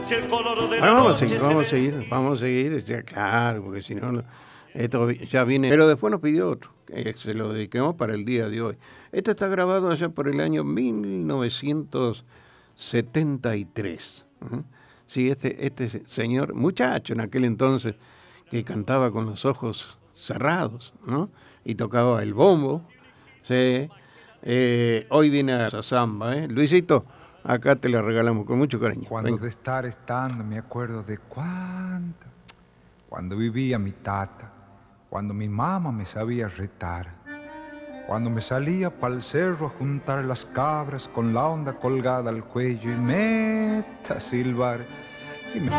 si el color de Bueno, la vamos a noche seguir, vamos a seguir, ya, claro, porque si no, esto ya viene. Pero después nos pidió otro, que se lo dediquemos para el día de hoy. Esto está grabado allá por el año 1973. ¿Uh? Sí, este señor, muchacho en aquel entonces, que cantaba con los ojos cerrados, ¿no? Y tocaba el bombo. Sí. Hoy viene a esa samba, ¿eh? Luisito, acá te la regalamos con mucho cariño. Cuando Venga. de estar estando me acuerdo de cuánto, cuando vivía mi tata, cuando mi mamá me sabía retar, cuando me salía pa'l cerro a juntar las cabras con la onda colgada al cuello y meta a silbar y me